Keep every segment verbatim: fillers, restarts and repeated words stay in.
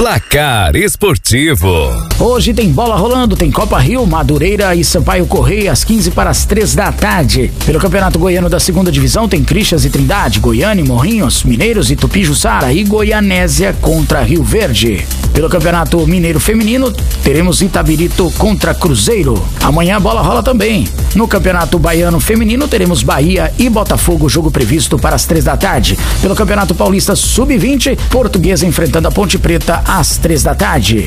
Placar Esportivo. Hoje tem bola rolando, tem Copa Rio, Madureira e Sampaio Correia às quinze para as três da tarde. Pelo Campeonato Goiano da segunda Divisão tem Crixas e Trindade, Goiânia e Morrinhos, Mineiros e Tupi-Jussara e Goianésia contra Rio Verde. Pelo Campeonato Mineiro Feminino teremos Itabirito contra Cruzeiro. Amanhã a bola rola também. No Campeonato Baiano Feminino teremos Bahia e Botafogo, jogo previsto para as três da tarde. Pelo Campeonato Paulista sub vinte, Portuguesa enfrentando a Ponte Preta às três da tarde.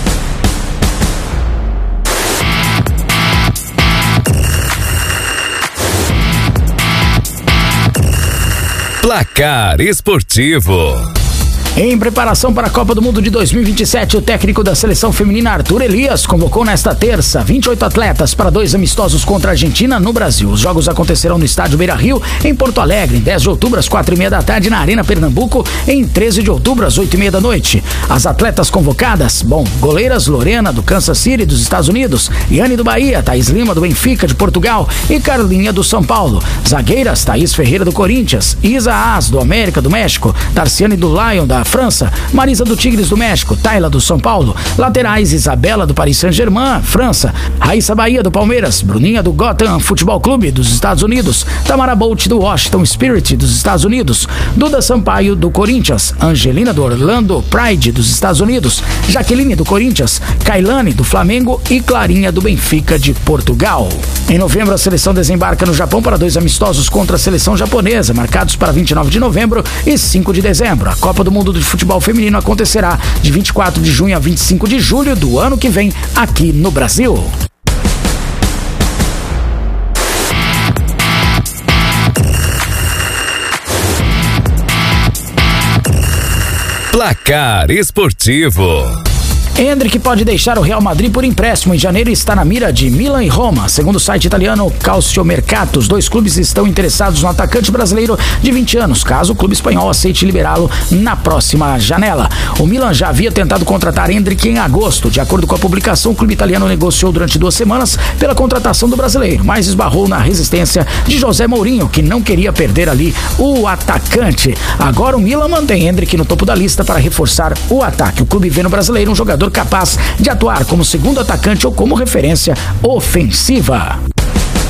Placar Esportivo. Em preparação para a Copa do Mundo de dois mil e vinte e sete, o técnico da seleção feminina Arthur Elias convocou nesta terça vinte e oito atletas para dois amistosos contra a Argentina no Brasil. Os jogos acontecerão no estádio Beira-Rio, em Porto Alegre, em dez de outubro às quatro e meia da tarde, na Arena Pernambuco, em treze de outubro às oito e meia da noite. As atletas convocadas, bom, goleiras Lorena do Kansas City dos Estados Unidos, Yane do Bahia, Thaís Lima do Benfica de Portugal e Carlinha do São Paulo. Zagueiras, Thaís Ferreira do Corinthians, Isa As do América do México, Tarciane do Lion da França, Marisa do Tigres do México, Tayla do São Paulo. Laterais, Isabela do Paris Saint-Germain, França, Raíssa Bahia do Palmeiras, Bruninha do Gotham Futebol Clube dos Estados Unidos, Tamara Bolt do Washington Spirit dos Estados Unidos, Duda Sampaio do Corinthians, Angelina do Orlando Pride dos Estados Unidos, Jaqueline do Corinthians, Kailane do Flamengo e Clarinha do Benfica de Portugal. Em novembro, a seleção desembarca no Japão para dois amistosos contra a seleção japonesa, marcados para vinte e nove de novembro e cinco de dezembro. A Copa do Mundo de Futebol Feminino acontecerá de vinte e quatro de junho a vinte e cinco de julho do ano que vem aqui no Brasil. Placar Esportivo. Endrick pode deixar o Real Madrid por empréstimo em janeiro e está na mira de Milan e Roma. Segundo o site italiano Calciomercato, os dois clubes estão interessados no atacante brasileiro de vinte anos, caso o clube espanhol aceite liberá-lo na próxima janela. O Milan já havia tentado contratar Endrick em agosto. De acordo com a publicação, o clube italiano negociou durante duas semanas pela contratação do brasileiro, mas esbarrou na resistência de José Mourinho, que não queria perder ali o atacante. Agora o Milan mantém Endrick no topo da lista para reforçar o ataque. O clube vê no brasileiro um jogador capaz de atuar como segundo atacante ou como referência ofensiva.